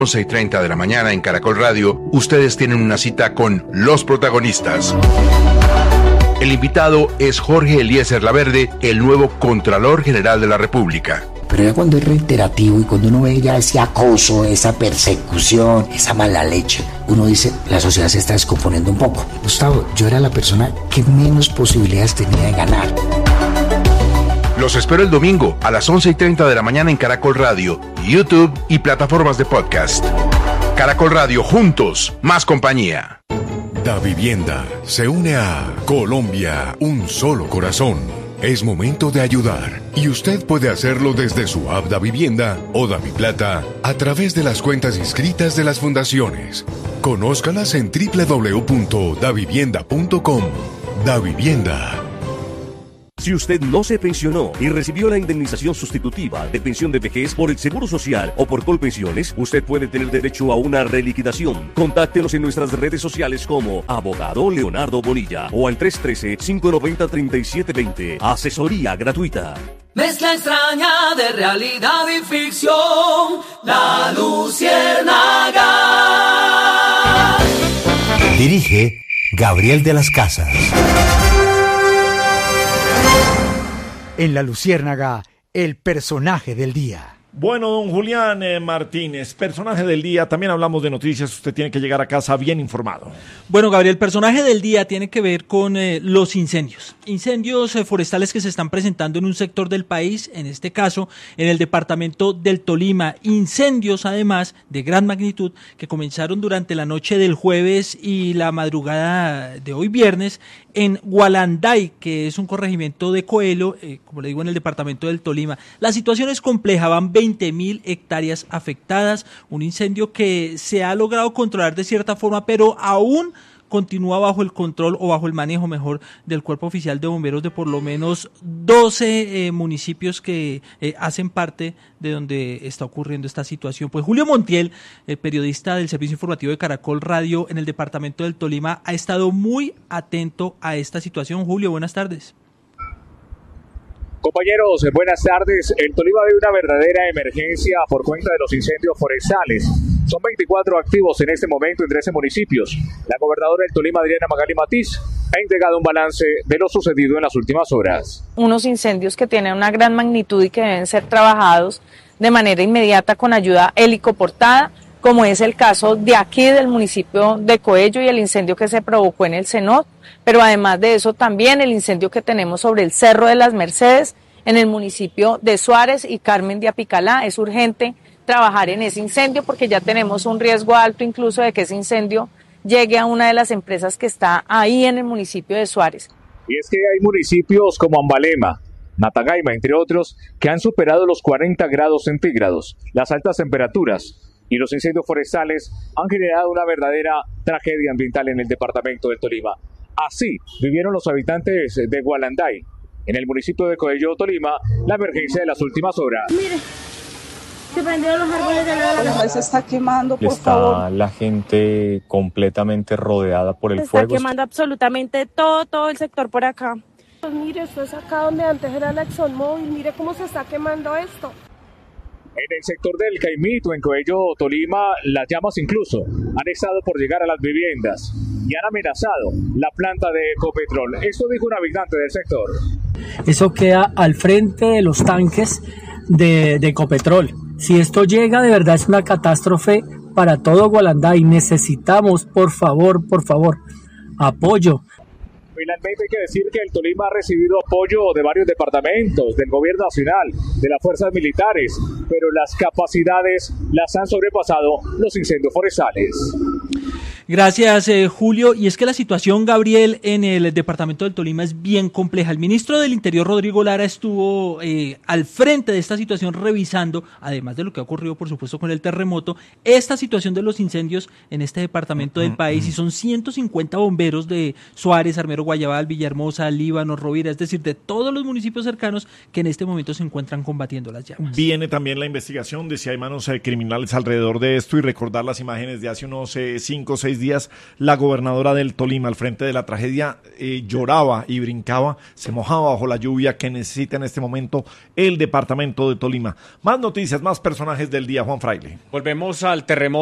11:30 de la mañana en Caracol Radio, ustedes tienen una cita con los protagonistas. El invitado es Jorge Eliezer Laverde, el nuevo Contralor General de la República. Pero ya cuando es reiterativo y cuando uno ve ya ese acoso, esa persecución, esa mala leche, uno dice, la sociedad se está descomponiendo un poco. Gustavo, yo era la persona que menos posibilidades tenía de ganar. Los espero el domingo a las 11:30 de la mañana en Caracol Radio, YouTube y plataformas de podcast. Caracol Radio, juntos, más compañía. Davivienda se une a Colombia, un solo corazón. Es momento de ayudar y usted puede hacerlo desde su app Davivienda o Daviplata a través de las cuentas inscritas de las fundaciones. Conózcalas en www.davivienda.com. Davivienda. Si usted no se pensionó y recibió la indemnización sustitutiva de pensión de vejez por el Seguro Social o por Colpensiones, usted puede tener derecho a una reliquidación. Contáctenos en nuestras redes sociales como Abogado Leonardo Bonilla o al 313-590-3720. Asesoría gratuita. Mezcla extraña de realidad y ficción, La Luciérnaga. Dirige Gabriel de las Casas. En La Luciérnaga, el personaje del día. Bueno, don Julián Martínez, personaje del día, también hablamos de noticias, usted tiene que llegar a casa bien informado. Bueno, Gabriel, el personaje del día tiene que ver con los incendios forestales que se están presentando en un sector del país, en este caso en el departamento del Tolima, incendios además de gran magnitud que comenzaron durante la noche del jueves y la madrugada de hoy viernes en Gualanday, que es un corregimiento de Coelho, como le digo, en el departamento del Tolima. La situación es compleja, van 20.000 hectáreas afectadas, un incendio que se ha logrado controlar de cierta forma, pero aún continúa bajo el control o bajo el manejo mejor del Cuerpo Oficial de Bomberos de por lo menos 12 municipios que hacen parte de donde está ocurriendo esta situación. Pues Julio Montiel, periodista del Servicio Informativo de Caracol Radio en el departamento del Tolima, ha estado muy atento a esta situación. Julio, buenas tardes. Compañeros, buenas tardes. El Tolima vive una verdadera emergencia por cuenta de los incendios forestales. Son 24 activos en este momento en 13 municipios. La gobernadora del Tolima, Adriana Magali Matiz, ha entregado un balance de lo sucedido en las últimas horas. Unos incendios que tienen una gran magnitud y que deben ser trabajados de manera inmediata con ayuda helicoportada, como es el caso de aquí del municipio de Coello y el incendio que se provocó en el Cenot, pero además de eso también el incendio que tenemos sobre el Cerro de las Mercedes en el municipio de Suárez y Carmen de Apicalá. Es urgente trabajar en ese incendio porque ya tenemos un riesgo alto incluso de que ese incendio llegue a una de las empresas que está ahí en el municipio de Suárez. Y es que hay municipios como Ambalema, Natagaima, entre otros, que han superado los 40 grados centígrados. Las altas temperaturas y los incendios forestales han generado una verdadera tragedia ambiental en el departamento del Tolima. Así vivieron los habitantes de Gualanday, en el municipio de Coello, Tolima, la emergencia de las últimas horas. Mire, se prendieron los árboles de la se está quemando, por favor. Está la gente completamente rodeada por el fuego. Se está quemando absolutamente todo el sector por acá. Pues mire, esto es acá donde antes era la ExxonMobil, mire cómo se está quemando esto. En el sector del Caimito, en Coello, Tolima, las llamas incluso han estado por llegar a las viviendas y han amenazado la planta de Ecopetrol. Esto dijo un habitante del sector. Eso queda al frente de los tanques de Ecopetrol. Si esto llega, de verdad es una catástrofe para todo Gualanday. Necesitamos, por favor, apoyo. Finalmente hay que decir que el Tolima ha recibido apoyo de varios departamentos, del gobierno nacional, de las fuerzas militares, pero las capacidades las han sobrepasado los incendios forestales. Gracias, Julio. Y es que la situación, Gabriel, en el departamento del Tolima es bien compleja. El ministro del Interior, Rodrigo Lara, estuvo al frente de esta situación revisando, además de lo que ha ocurrido, por supuesto, con el terremoto, esta situación de los incendios en este departamento del país. Y son 150 bomberos de Suárez, Armero, Guayabal, Villahermosa, Líbano, Rovira, es decir, de todos los municipios cercanos que en este momento se encuentran combatiendo las llamas. Viene también la investigación de si hay manos criminales alrededor de esto y recordar las imágenes de hace unos 5 o 6 días, la gobernadora del Tolima, al frente de la tragedia, lloraba y brincaba, se mojaba bajo la lluvia que necesita en este momento el departamento de Tolima. Más noticias, más personajes del día, Juan Fraile. Volvemos al terremoto